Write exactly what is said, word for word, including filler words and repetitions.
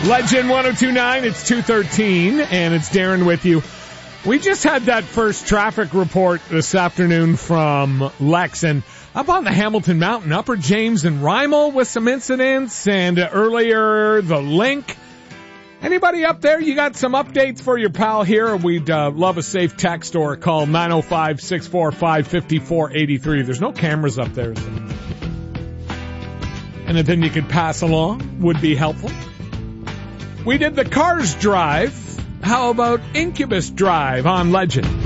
Legend one oh two point nine, it's two thirteen, and it's Darren with you. We just had that first traffic report this afternoon from Lex, and up on the Hamilton Mountain, Upper James and Rymel with some incidents, and earlier the Link. Anybody up there, you got some updates for your pal here? We'd uh, love a safe text or a call, nine oh five, six four five, five four eight three. There's no cameras up there, so anything you could pass along would be helpful. We did the Cars Drive. How about Incubus Drive on Legend?